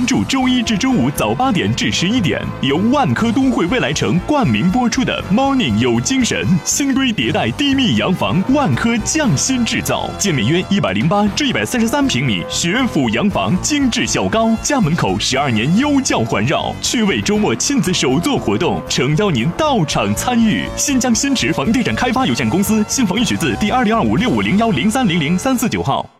注周一至周五早8点至11点，由万科都会未来城冠名播出的 Morning 有精神，新规迭代低密洋房，万科匠心制造，建面约108至133平米学府洋房，精致小高，家门口12年优教环绕，趣味周末亲子手作活动，诚邀您到场参与。新疆新驰房地产开发有限公司新房预取自第2025650103003499号。